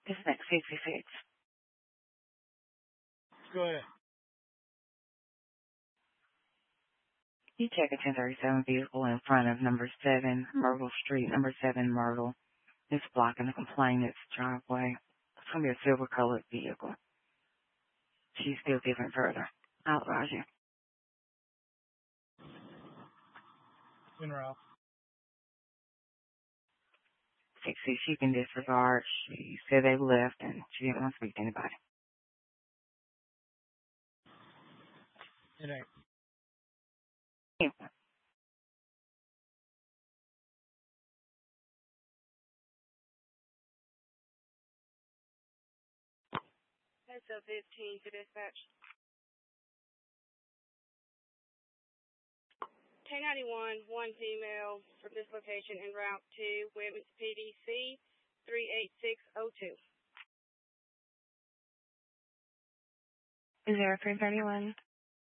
This next 66. Go ahead. You check a 1037 vehicle in front of number 7 Myrtle Street, number 7 Myrtle. It's blocking the complainant's driveway. It's going to be a silver-colored vehicle. She's still giving further. I'll advise you. In route. 66, she can disregard. She said they left and she didn't want to speak to anybody. It ain't. Anyway. That's a 15 to dispatch. 1091, one female from this location en route to Women's PDC 38602. Is there a 331?